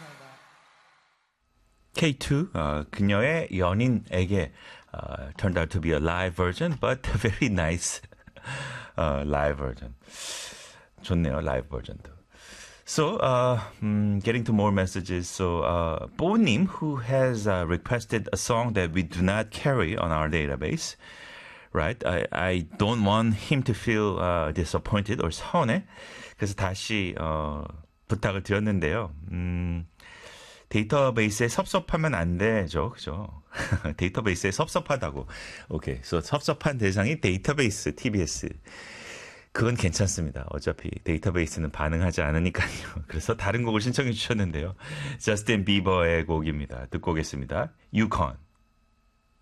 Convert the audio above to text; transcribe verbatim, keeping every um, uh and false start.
케이 투, 어, 그녀의 연인에게 uh, turned out to be a live version, but a very nice uh, live version. 좋네요, live version도. So, uh, um, getting to more messages. So, uh, 보님, who has uh, requested a song that we do not carry on our database, right? I, I don't want him to feel uh, disappointed or 서운해. 그래서 다시 어, 부탁을 드렸는데요. 음, 데이터베이스에 섭섭하면 안 되죠, 그죠? 데이터베이스에 섭섭하다고. 오케이, so 섭섭한 대상이 데이터베이스, 티비에스. 그건 괜찮습니다. 어차피 데이터베이스는 반응하지 않으니까요. 그래서 다른 곡을 신청해 주셨는데요. 저스틴 비버의 곡입니다. 듣고 오겠습니다. Yukon.